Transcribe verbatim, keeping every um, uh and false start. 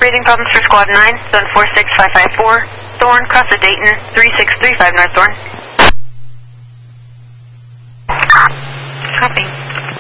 breathing problems for Squad nine, seven four six five five four, Thorn, cross to Dayton, three six three five North Thorn. Copy.